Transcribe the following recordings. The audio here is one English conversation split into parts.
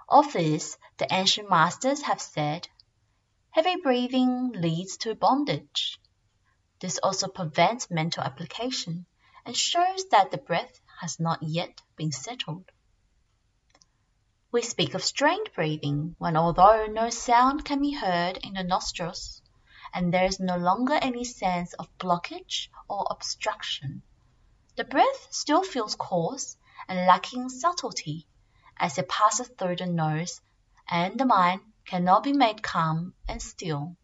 Of this, the ancient masters have said, heavy breathing leads to bondage. This also prevents mental application and shows that the breath has not yet been settled. We speak of strained breathing when although no sound can be heard in the nostrils, and there is no longer any sense of blockage or obstruction, the breath still feels coarse and lacking subtlety as it passes through the nose, and the mind cannot be made calm and still.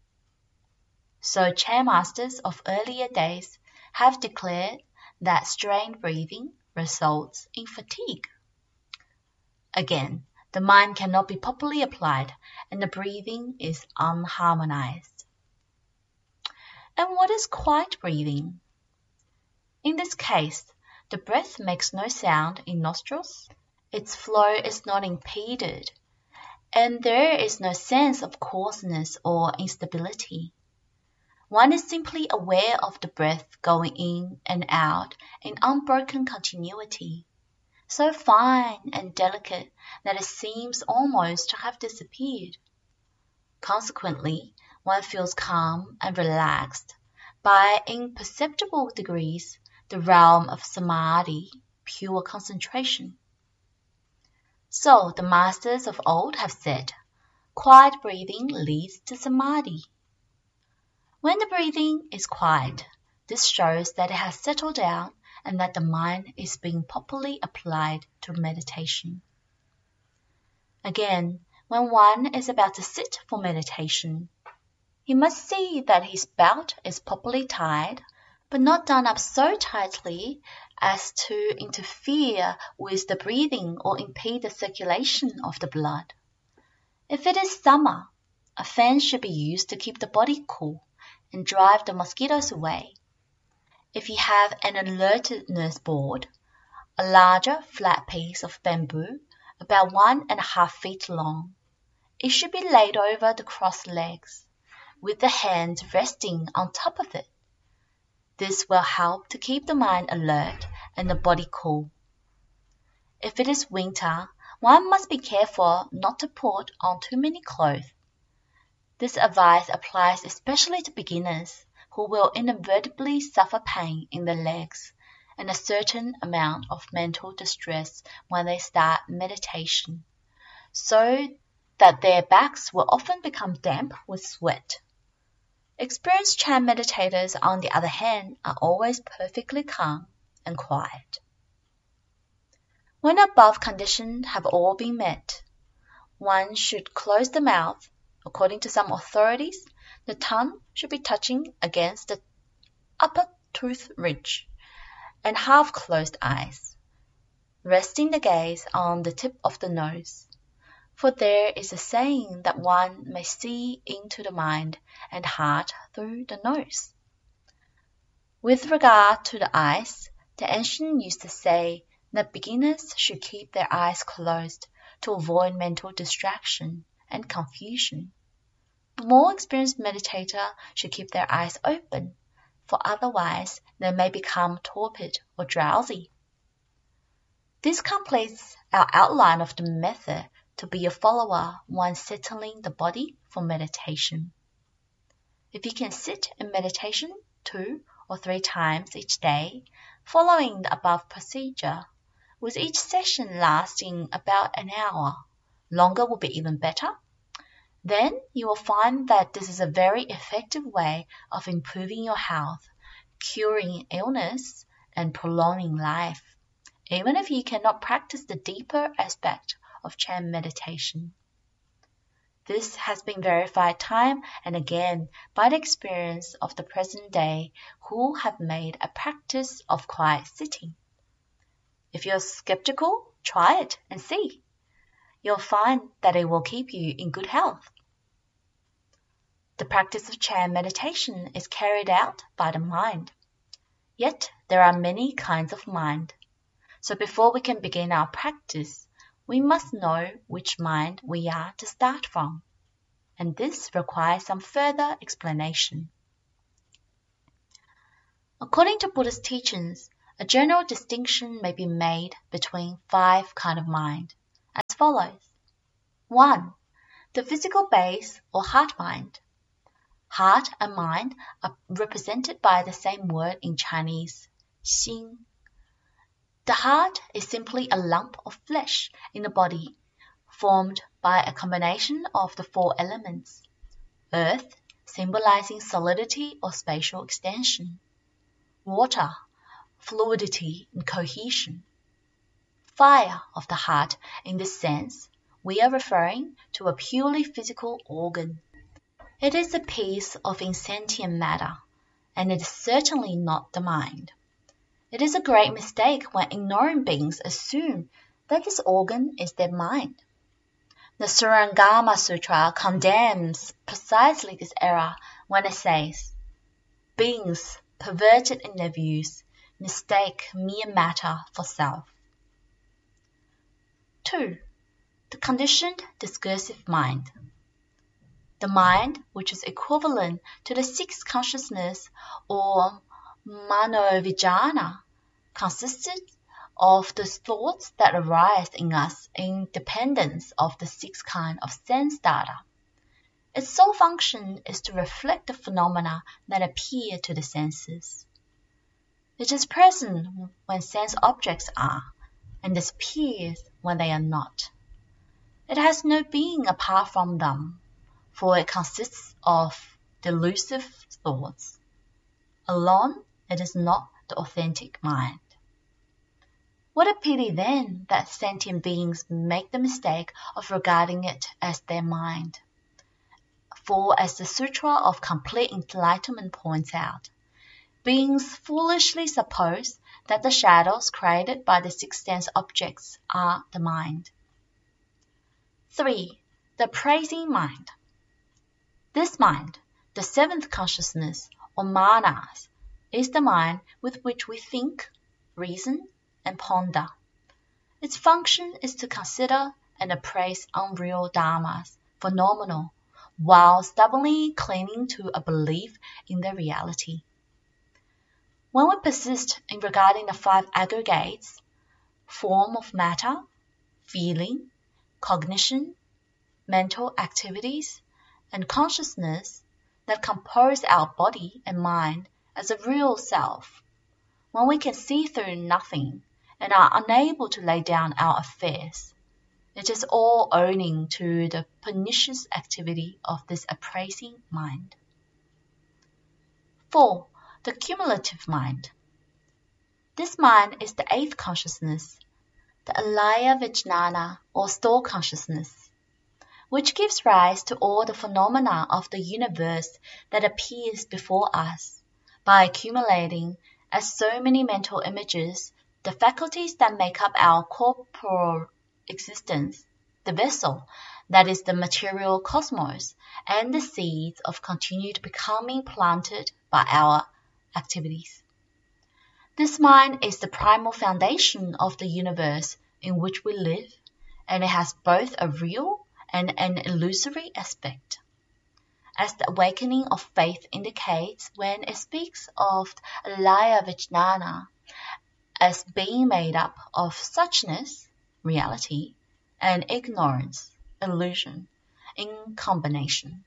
So Chan masters of earlier days have declared that strained breathing results in fatigue. Again, the mind cannot be properly applied and the breathing is unharmonized. And what is quiet breathing? In this case, the breath makes no sound in nostrils, its flow is not impeded, and there is no sense of coarseness or instability. One is simply aware of the breath going in and out in unbroken continuity, so fine and delicate that it seems almost to have disappeared. Consequently, one feels calm and relaxed by imperceptible degrees the realm of samadhi, pure concentration. So the masters of old have said, quiet breathing leads to samadhi. When the breathing is quiet, this shows that it has settled down and that the mind is being properly applied to meditation. Again, when one is about to sit for meditation, he must see that his belt is properly tied, but not done up so tightly as to interfere with the breathing or impede the circulation of the blood. If it is summer, a fan should be used to keep the body cool and drive the mosquitoes away. If you have an alertness board, a larger flat piece of bamboo about 1.5 feet long, it should be laid over the crossed legs, with the hands resting on top of it. This will help to keep the mind alert and the body cool. If it is winter, one must be careful not to put on too many clothes. This advice applies especially to beginners who will inevitably suffer pain in the legs and a certain amount of mental distress when they start meditation, so that their backs will often become damp with sweat. Experienced Chan meditators, on the other hand, are always perfectly calm and quiet. When above conditions have all been met, one should close the mouth. According to some authorities, the tongue should be touching against the upper tooth ridge, and half-closed eyes, resting the gaze on the tip of the nose. For there is a saying that one may see into the mind and heart through the nose. With regard to the eyes, the ancients used to say that beginners should keep their eyes closed to avoid mental distraction and confusion. The more experienced meditator should keep their eyes open, for otherwise they may become torpid or drowsy. This completes our outline of the method to be a follower when settling the body for meditation. If you can sit in meditation 2 or 3 times each day, following the above procedure, with each session lasting about an hour, longer will be even better, then you will find that this is a very effective way of improving your health, curing illness, and prolonging life, even if you cannot practice the deeper aspect of Chan meditation. This has been verified time and again by the experience of the present day who have made a practice of quiet sitting. If you're skeptical, try it and see. You'll find that it will keep you in good health. The practice of Chan meditation is carried out by the mind. Yet there are many kinds of mind. So before we can begin our practice, we must know which mind we are to start from, and this requires some further explanation. According to Buddhist teachings, a general distinction may be made between 5 kinds of mind, as follows. 1. The physical base or heart-mind. Heart and mind are represented by the same word in Chinese, 心. The heart is simply a lump of flesh in the body, formed by a combination of the 4 elements. Earth, symbolizing solidity or spatial extension. Water, fluidity and cohesion. Fire of the heart. In this sense, we are referring to a purely physical organ. It is a piece of insentient matter, and it is certainly not the mind. It is a great mistake when ignorant beings assume that this organ is their mind. The Surangama Sutra condemns precisely this error when it says, beings perverted in their views mistake mere matter for self. 2. The conditioned discursive mind. The mind, which is equivalent to the sixth consciousness or manovijnana, consisted of the thoughts that arise in us in dependence of the sixth kind of sense data. Its sole function is to reflect the phenomena that appear to the senses. It is present when sense objects are, and disappears when they are not. It has no being apart from them, for it consists of delusive thoughts. Alone, it is not the authentic mind. What a pity then that sentient beings make the mistake of regarding it as their mind. For as the Sutra of Complete Enlightenment points out, beings foolishly suppose that the shadows created by the six sense objects are the mind. 3. The appraising mind. This mind, the seventh consciousness, or manas, is the mind with which we think, reason, and ponder. Its function is to consider and appraise unreal dharmas, phenomenal, while stubbornly clinging to a belief in their reality. When we persist in regarding the 5 aggregates, form of matter, feeling, cognition, mental activities, and consciousness that compose our body and mind as a real self, when we can see through nothing and are unable to lay down our affairs, it is all owing to the pernicious activity of this appraising mind. 4. The cumulative mind. This mind is the 8th consciousness, the alaya vijnana or store consciousness, which gives rise to all the phenomena of the universe that appears before us, by accumulating, as so many mental images, the faculties that make up our corporal existence, the vessel, that is the material cosmos, and the seeds of continued becoming planted by our activities. This mind is the primal foundation of the universe in which we live, and it has both a real and an illusory aspect. As the awakening of faith indicates when it speaks of alaya vijnana as being made up of suchness, reality, and ignorance, illusion, in combination.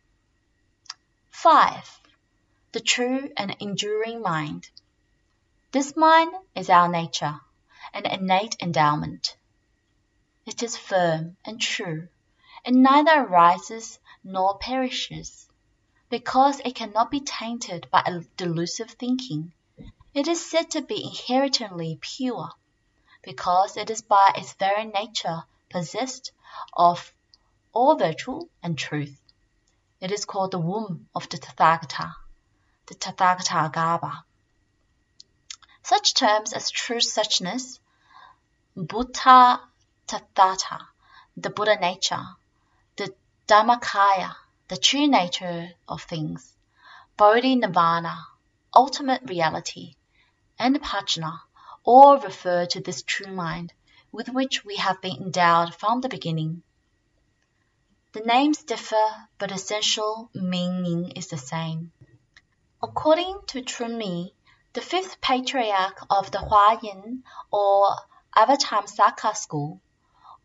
5. The true and enduring mind. This mind is our nature, an innate endowment. It is firm and true, and neither arises nor perishes, because it cannot be tainted by a delusive thinking. It is said to be inherently pure, because it is by its very nature possessed of all virtue and truth. It is called the womb of the Tathagata, the Tathagata Garbha. Such terms as true suchness, Buddha Tathata, the Buddha nature, the Dhammakaya, the true nature of things, Bodhi Nirvana, ultimate reality, and Prajna all refer to this true mind with which we have been endowed from the beginning. The names differ, but essential meaning is the same. According to Chunmi, the 5th patriarch of the Huayan or Avatamsaka school,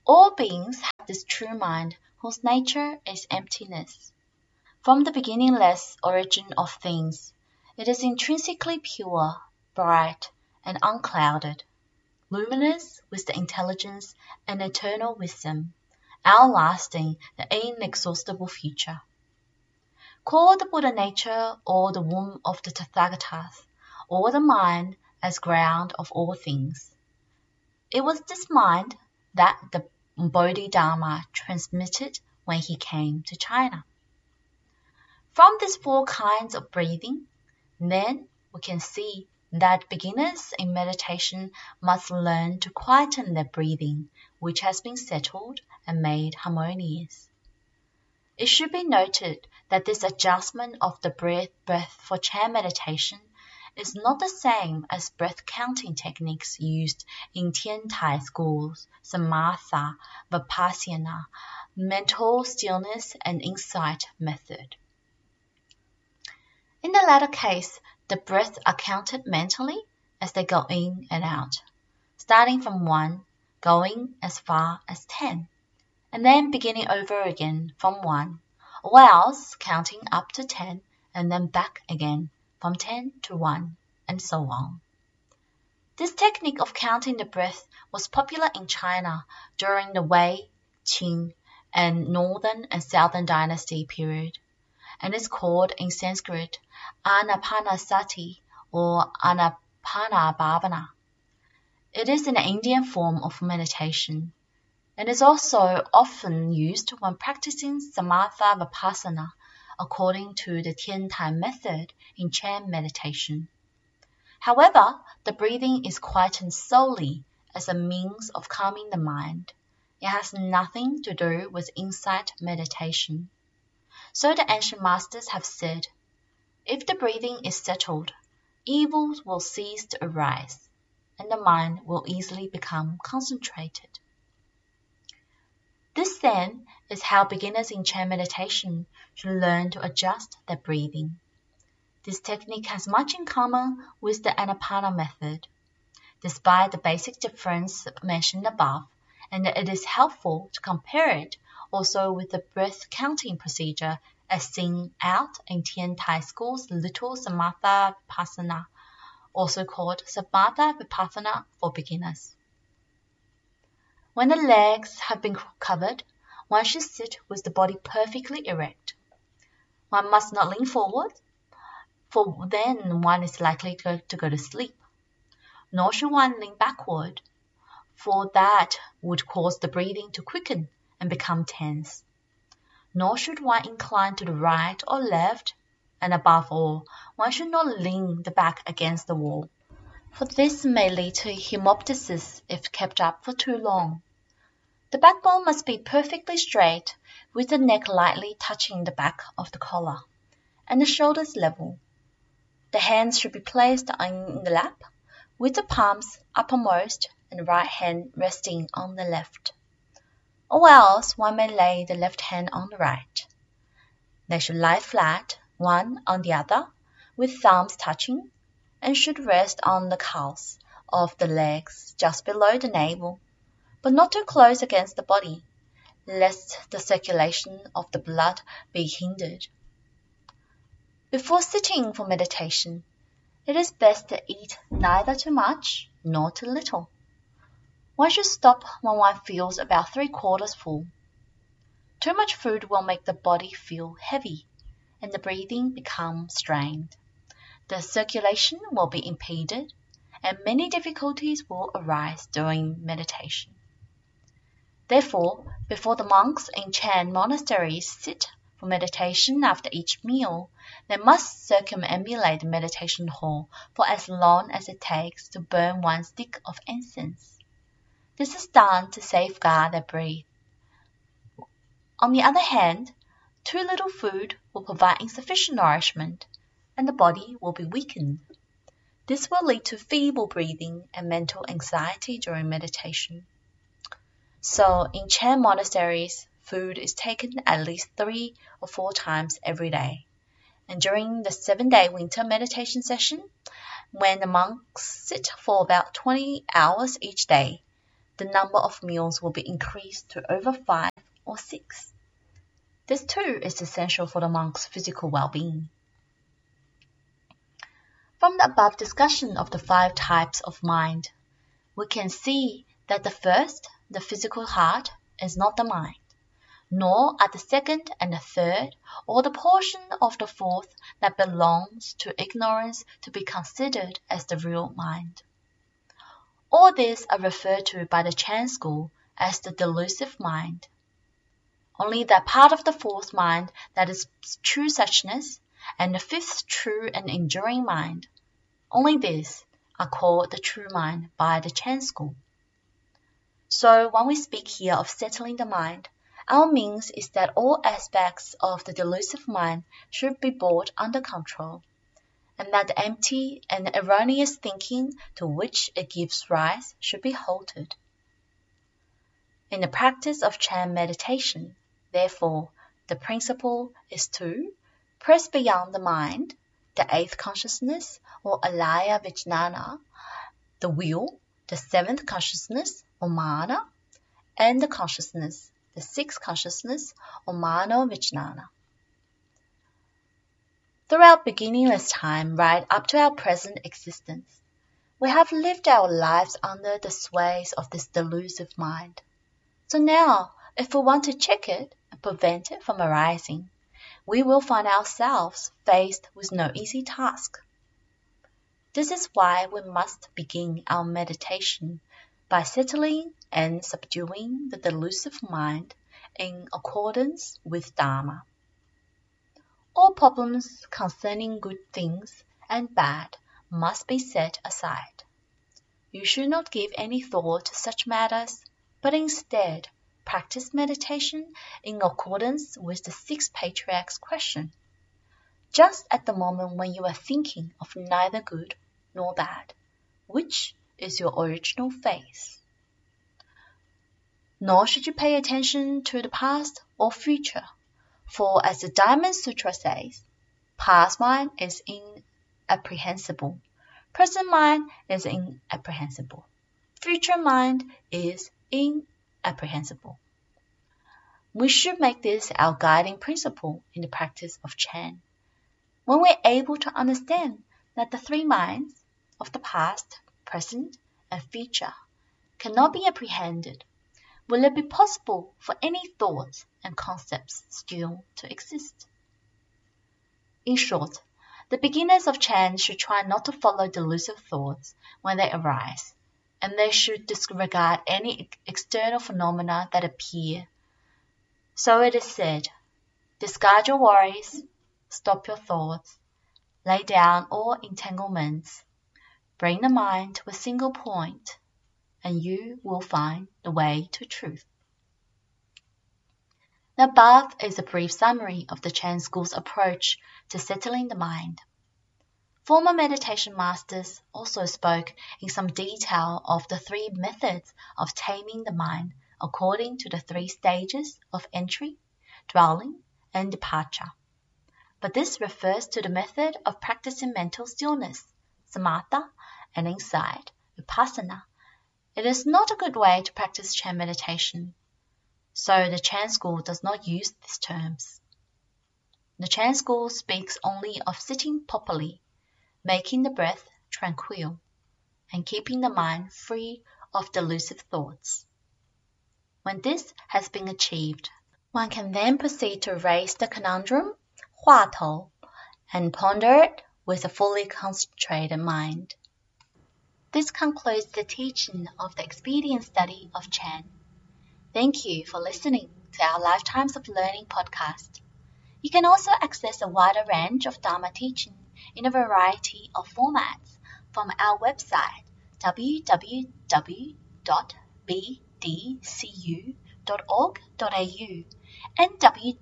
All beings have this true mind whose nature is emptiness. From the beginningless origin of things, it is intrinsically pure, bright, and unclouded, luminous with the intelligence and eternal wisdom, outlasting the inexhaustible future. Call the Buddha nature or the womb of the Tathagatas, or the mind as ground of all things. It was this mind that the Bodhidharma transmitted when he came to China. From these four kinds of breathing, then we can see that beginners in meditation must learn to quieten their breathing, which has been settled and made harmonious. It should be noted that this adjustment of the breath for Chan meditation is not the same as breath counting techniques used in Tian Tai schools, Samatha, Vipassana, mental stillness and insight method. In the latter case, the breaths are counted mentally as they go in and out, starting from 1, going as far as 10, and then beginning over again from 1, or else counting up to 10 and then back again from 10 to 1, and so on. This technique of counting the breath was popular in China during the Wei, Qing, and Northern and Southern Dynasty period, and is called in Sanskrit Anapanasati or Anapanabhavana. It is an Indian form of meditation, and is also often used when practicing Samatha Vipassana according to the Tian Tai method in Chan meditation. However, the breathing is quietened solely as a means of calming the mind. It has nothing to do with insight meditation. So the ancient masters have said, if the breathing is settled, evils will cease to arise, and the mind will easily become concentrated. This then is how beginners in Chan meditation should learn to adjust their breathing. This technique has much in common with the Anapana method, despite the basic difference mentioned above, and it is helpful to compare it also with the breath counting procedure as seen out in Tian Tai school's Little Samatha Vipassana, also called Samatha Vipassana for beginners. When the legs have been covered, one should sit with the body perfectly erect. One must not lean forward, for then one is likely to go to sleep. Nor should one lean backward, for that would cause the breathing to quicken and become tense. Nor should one incline to the right or left, and above all, one should not lean the back against the wall, for this may lead to hemoptysis if kept up for too long. The backbone must be perfectly straight, with the neck lightly touching the back of the collar, and the shoulders level. The hands should be placed in the lap, with the palms uppermost and the right hand resting on the left. Or else one may lay the left hand on the right. They should lie flat, one on the other, with thumbs touching, and should rest on the calves of the legs just below the navel, but not too close against the body, lest the circulation of the blood be hindered. Before sitting for meditation, it is best to eat neither too much nor too little. One should stop when one feels about 3/4 full. Too much food will make the body feel heavy, and the breathing become strained. The circulation will be impeded, and many difficulties will arise during meditation. Therefore, before the monks in Chan monasteries sit for meditation after each meal, they must circumambulate the meditation hall for as long as it takes to burn one stick of incense. This is done to safeguard their breath. On the other hand, too little food will provide insufficient nourishment, and the body will be weakened. This will lead to feeble breathing and mental anxiety during meditation. So in Chan monasteries, food is taken at least 3 or 4 times every day. And during the 7-day winter meditation session, when the monks sit for about 20 hours each day, the number of meals will be increased to over 5 or 6. This too is essential for the monk's physical well-being. From the above discussion of the 5 types of mind, we can see that the first, the physical heart, is not the mind, nor are the second and the third, or the portion of the fourth that belongs to ignorance to be considered as the real mind. All these are referred to by the Chan school as the delusive mind. Only that part of the fourth mind that is true suchness, and the fifth true and enduring mind, only these are called the true mind by the Chan school. So when we speak here of settling the mind, our means is that all aspects of the delusive mind should be brought under control, and that the empty and erroneous thinking to which it gives rise should be halted. In the practice of Chan meditation, therefore, the principle is to press beyond the mind, the 8th consciousness or alaya vijnana, the will, the 7th consciousness or mana, and the consciousness, the 6th consciousness or mano vijnana. Throughout beginningless time right up to our present existence, we have lived our lives under the sways of this delusive mind. So now, if we want to check it and prevent it from arising, we will find ourselves faced with no easy task. This is why we must begin our meditation by settling and subduing the delusive mind in accordance with Dharma. All problems concerning good things and bad must be set aside. You should not give any thought to such matters, but instead practice meditation in accordance with the 6 patriarchs' question, just at the moment when you are thinking of neither good nor bad, which is your original phase. Nor should you pay attention to the past or future, for as the Diamond Sutra says, past mind is inapprehensible, present mind is inapprehensible, future mind is inapprehensible. We should make this our guiding principle in the practice of Chan. When we're able to understand that the 3 minds of the past, present, and future cannot be apprehended, will it be possible for any thoughts and concepts still to exist? In short, the beginners of Chan should try not to follow delusive thoughts when they arise, and they should disregard any external phenomena that appear. So it is said, discard your worries, stop your thoughts, lay down all entanglements, bring the mind to a single point, and you will find the way to truth. The above is a brief summary of the Chan school's approach to settling the mind. Former meditation masters also spoke in some detail of the 3 methods of taming the mind according to the 3 stages of entry, dwelling, and departure. But this refers to the method of practicing mental stillness, samatha, and insight, vipassana. It is not a good way to practice Chan meditation, so the Chan school does not use these terms. The Chan school speaks only of sitting properly, making the breath tranquil, and keeping the mind free of delusive thoughts. When this has been achieved, one can then proceed to raise the conundrum, hua tou, and ponder it with a fully concentrated mind. This concludes the teaching of the expedient study of Chan. Thank you for listening to our Lifetimes of Learning podcast. You can also access a wider range of Dharma teaching in a variety of formats from our website www.bdcu.org.au and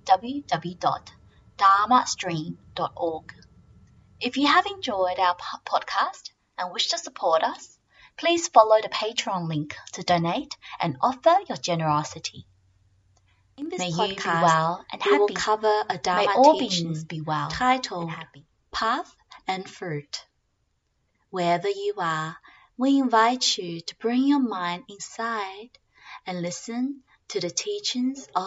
www.dharmastream.org. If you have enjoyed our podcast and wish to support us, please follow the Patreon link to donate and offer your generosity. In this podcast, you be well and happy. We will cover a Dharma May all beings be well titled Path and Fruit. Wherever you are, we invite you to bring your mind inside and listen to the teachings of